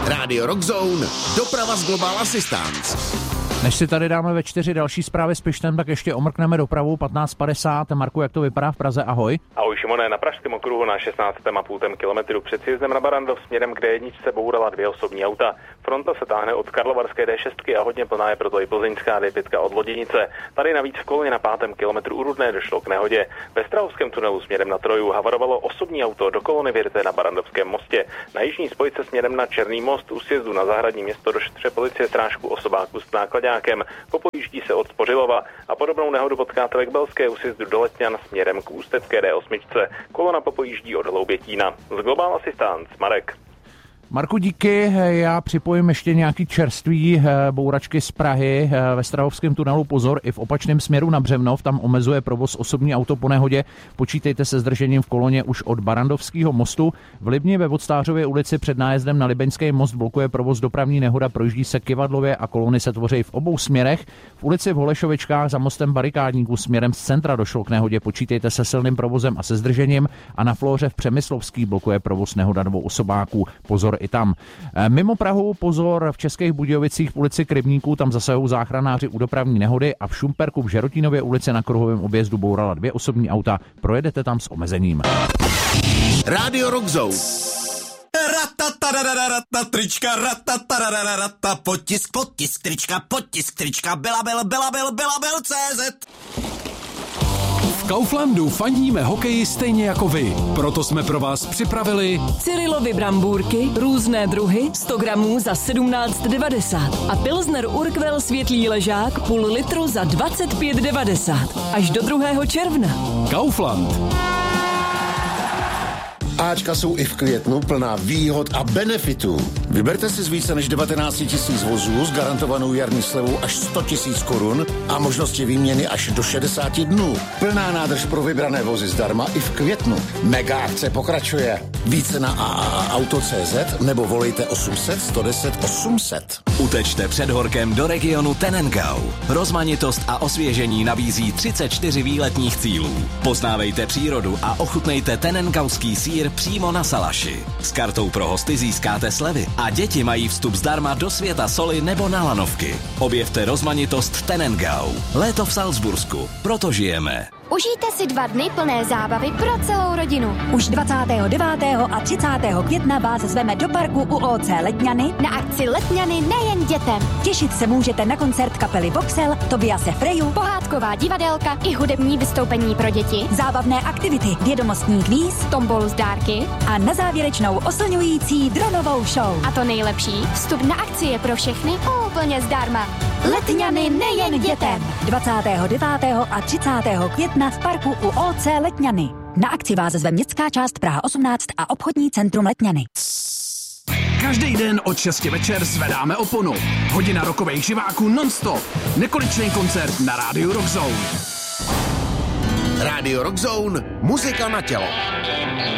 Radio Rock Zone, doprava z Global Assistance. Než si tady dáme ve 4 další zprávy s Pištem, tak ještě omrkneme dopravu 15:50. Marku, jak to vypadá v Praze? Ahoj. Ahoj Šimone, na Pražském okruhu na 16,5 kilometru před sjezdem na Barrandov směrem k D1 bourala 2 osobní auta. Fronta se táhne od karlovarské D6 a hodně plná je proto i plzeňská D5 od Loděnice. Tady navíc v koloně na 5. kilometru u Rudné došlo k nehodě. Ve Strahovském tunelu směrem na Troju havarovalo osobní auto do kolony vyryté na Barrandovském mostě. Na jižní spojce směrem na Černý most u sjezdu na Zahradní město došetřuje policie strážku osobáku s náklaďákem. Popojíždí se od Spořilova a podobnou nehodu potkáte ve Kbelské u sjezdu do Letňan směrem k ústecké D8. Kolona popojíždí od Hloubětína. Z Global Assistance, Marek. Marku, díky. Já připojím ještě nějaký čerstvý bouračky z Prahy. Ve Strahovském tunelu pozor, i v opačném směru na Břevnov, tam omezuje provoz osobní auto po nehodě. Počítejte se zdržením v koloně už od Barrandovského mostu. V Libni ve Vodstářově ulici před nájezdem na Libeňský most blokuje provoz dopravní nehoda, projíždí se Kyvadlově a kolony se tvoří v obou směrech. V ulici v Holešovičkách za mostem Barikádníků směrem z centra došlo k nehodě. Počítejte se silným provozem a se zdržením a na Flóře v Přemyslovský blokuje provoz nehoda 2 osobáků. Pozor i tam. Mimo Prahu pozor v Českých Budějovicích v ulici Krybníků, tam zasahují záchranáři u dopravní nehody a v Šumperku v Žerotínově ulici na kruhovém objezdu bourala 2 osobní auta. Projedete tam s omezením. Radio Rock Zone. Trička, potisk, trička, Belabil.cz. V Kauflandu fandíme hokeji stejně jako vy. Proto jsme pro vás připravili Cyrilovy brambůrky, různé druhy, 100 gramů za 17,90 a Pilsner Urquell světlý ležák půl litru za 25,90 až do 2. června. Kaufland. Ačka jsou i v květnu plná výhod a benefitů. Vyberte si z více než 19 000 vozů s garantovanou jarní slevou až 100 000 korun a možnosti výměny až do 60 dnů. Plná nádrž pro vybrané vozy zdarma i v květnu. Mega akce pokračuje. Více na AAAuto.cz nebo volejte 800 110 800. Utečte před horkem do regionu Tenengau. Rozmanitost a osvěžení nabízí 34 výletních cílů. Poznávejte přírodu a ochutnejte tenengauský sýr přímo na salaši. S kartou pro hosty získáte slevy a děti mají vstup zdarma do světa soli nebo na lanovky. Objevte rozmanitost Tenengau. Léto v Salzbursku. Proto žijeme. Užijte si 2 dny plné zábavy pro celou rodinu. Už 29. a 30. května vás zveme do parku u OC Letňany na akci Letňany nejen dětem. Těšit se můžete na koncert kapely Voxel, Tobiase Freju, pohádková divadelka i hudební vystoupení pro děti, zábavné aktivity, vědomostní kvíz, tombolu z dárky a na závěrečnou oslňující dronovou show. A to nejlepší, vstup na akci je pro všechny úplně zdarma. Letňany nejen dětem. 29. a 30. května v parku u OC Letňany. Na akci vás zve městská část Praha 18 a obchodní centrum Letňany. Každý den od 6 večer zvedáme oponu. Hodina rokových živáků non-stop. Nekonečný koncert na rádiu Rock Zone. Radio Rock Zone, muzika na tělo.